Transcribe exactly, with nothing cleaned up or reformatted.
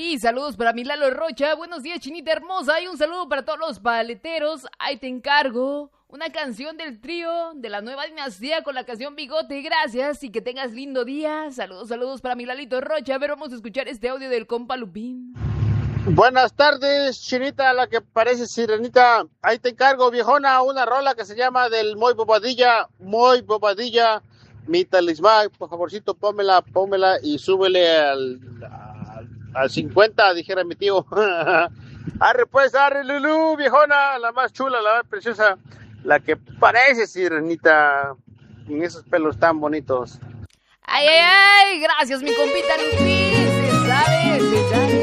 Y saludos para mi Lalo Rocha. Buenos días, Chinita hermosa. Y un saludo para todos los paleteros. Ahí te encargo una canción del trío de la nueva dinastía con la canción Bigote. Gracias y que tengas lindo día. Saludos, saludos para mi Lalito Rocha. A ver, vamos a escuchar este audio del compa Lupín. Buenas tardes, Chinita, la que parece sirenita. Ahí te encargo, viejona, una rola que se llama del Muy Bobadilla, Muy Bobadilla, mi talismán. Por favorcito, pómela, pómela y súbele al, al, al cincuenta, dijera mi tío. Arre pues, arre, Lulú, viejona, la más chula, la más preciosa, la que parece sirenita, con esos pelos tan bonitos. Ay, ay, ay, gracias, mi compita Lupín. Se sabe, se sabe.